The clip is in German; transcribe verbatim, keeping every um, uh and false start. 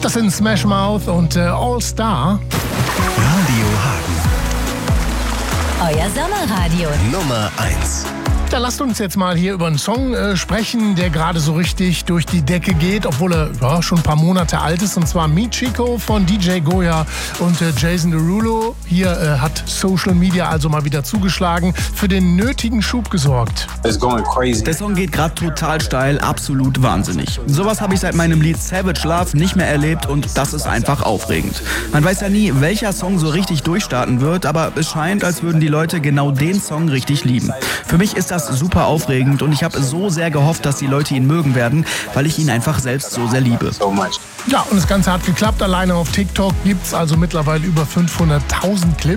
Das sind Smash Mouth und äh, All Star. Radio Hagen. Euer Sommerradio. Nummer eins. Ja, lasst uns jetzt mal hier über einen Song äh, sprechen, der gerade so richtig durch die Decke geht, obwohl er ja, schon ein paar Monate alt ist. Und zwar Me Chico von D J Goya und äh, Jason Derulo. Hier äh, hat Social Media also mal wieder zugeschlagen, für den nötigen Schub gesorgt. It's going crazy. Der Song geht gerade total steil, absolut wahnsinnig. Sowas habe ich seit meinem Lied Savage Love nicht mehr erlebt und das ist einfach aufregend. Man weiß ja nie, welcher Song so richtig durchstarten wird, aber es scheint, als würden die Leute genau den Song richtig lieben. Für mich ist das super aufregend und ich habe so sehr gehofft, dass die Leute ihn mögen werden, weil ich ihn einfach selbst so sehr liebe. So much. Ja, und das Ganze hat geklappt. Alleine auf TikTok gibt es also mittlerweile über fünfhunderttausend Clips.